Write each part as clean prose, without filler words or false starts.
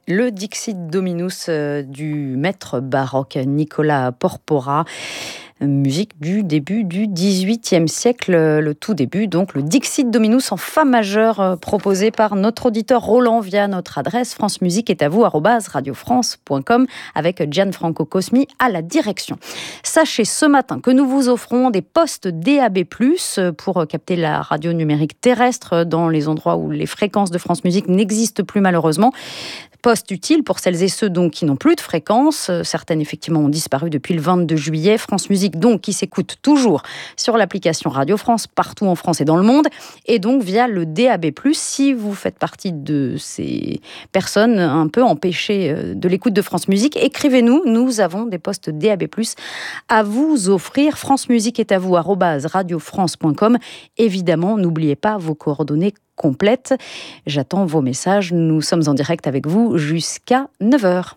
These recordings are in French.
Le Dixit Dominus du maître baroque Nicola Porpora. Musique du début du XVIIIe siècle, le tout début, donc le Dixit Dominus en fa majeur proposé par notre auditeur Roland via notre adresse francemusique@radiofrance.com avec Gianfranco Cosmi à la direction. Sachez ce matin que nous vous offrons des postes DAB+, pour capter la radio numérique terrestre dans les endroits où les fréquences de France Musique n'existent plus malheureusement. Poste utile pour celles et ceux donc qui n'ont plus de fréquences. Certaines effectivement ont disparu depuis le 22 juillet. France Musique donc qui s'écoute toujours sur l'application Radio France partout en France et dans le monde et donc via le DAB+. Si vous faites partie de ces personnes un peu empêchées de l'écoute de France Musique, écrivez-nous. Nous avons des postes DAB+ à vous offrir. France Musique est à vous @radiofrance.com. Évidemment, n'oubliez pas vos coordonnées complète. J'attends vos messages. Nous sommes en direct avec vous jusqu'à 9h.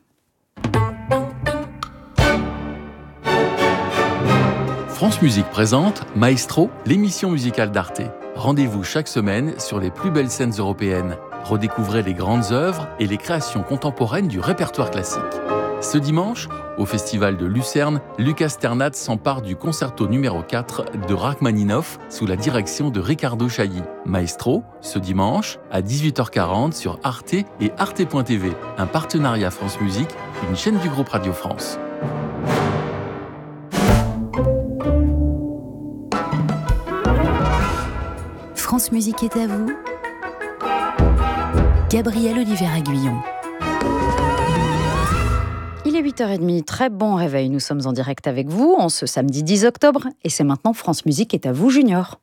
France Musique présente Maestro, l'émission musicale d'Arte. Rendez-vous chaque semaine sur les plus belles scènes européennes. Redécouvrez les grandes œuvres et les créations contemporaines du répertoire classique. Ce dimanche, au Festival de Lucerne, Lucas Ternat s'empare du concerto numéro 4 de Rachmaninoff sous la direction de Riccardo Chailly. Maestro, ce dimanche, à 18h40 sur Arte et Arte.tv, un partenariat France Musique, une chaîne du groupe Radio France. France Musique est à vous. Gabriel Olivier-Aguillon. Il est 8h30, très bon réveil. Nous sommes en direct avec vous en ce samedi 10 octobre et c'est maintenant France Musique est à vous, Junior.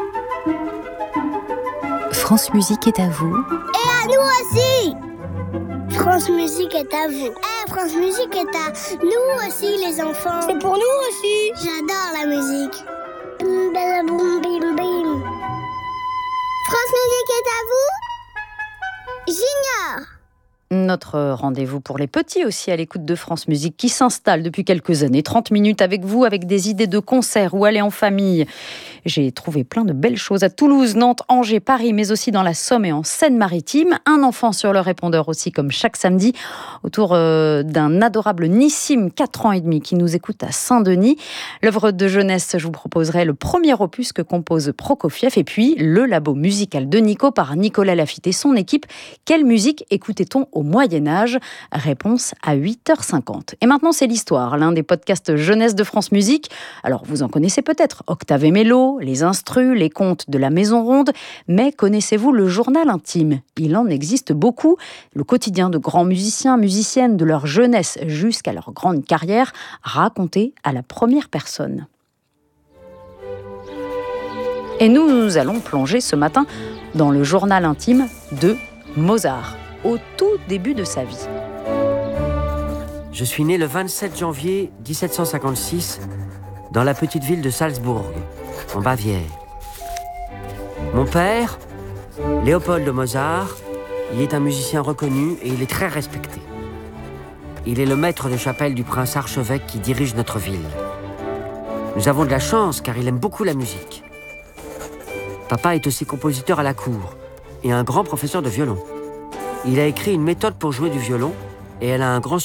France Musique est à vous. Et à nous aussi. France Musique est à vous. France Musique est à nous aussi, les enfants. C'est pour nous aussi. J'adore la musique. Bim, bada, boum, bim, bim. France Musique est à vous. Junior. Notre rendez-vous pour les petits aussi à l'écoute de France Musique qui s'installe depuis quelques années. 30 minutes avec vous, avec des idées de concerts ou aller en famille. J'ai trouvé plein de belles choses à Toulouse, Nantes, Angers, Paris, mais aussi dans la Somme et en Seine-Maritime. Un enfant sur le répondeur aussi, comme chaque samedi, autour d'un adorable Nissim, 4 ans et demi, qui nous écoute à Saint-Denis. L'œuvre de jeunesse, je vous proposerai le premier opus que compose Prokofiev et puis le labo musical de Nico par Nicolas Laffitte et son équipe. Quelle musique écoutait-on au Moyen-Âge? Réponse à 8h50. Et maintenant, c'est l'histoire, l'un des podcasts jeunesse de France Musique. Alors, vous en connaissez peut-être, Octave et Mélo, les instrus, les contes de la Maison Ronde, mais connaissez-vous le journal intime? Il en existe beaucoup, le quotidien de grands musiciens, musiciennes, de leur jeunesse jusqu'à leur grande carrière, raconté à la première personne. Et nous allons plonger ce matin dans le journal intime de Mozart, au tout début de sa vie. Je suis né le 27 janvier 1756 dans la petite ville de Salzbourg, en Bavière. Mon père, Léopold de Mozart, il est un musicien reconnu et il est très respecté. Il est le maître de chapelle du prince archevêque qui dirige notre ville. Nous avons de la chance car il aime beaucoup la musique. Papa est aussi compositeur à la cour et un grand professeur de violon. Il a écrit une méthode pour jouer du violon et elle a un grand succès.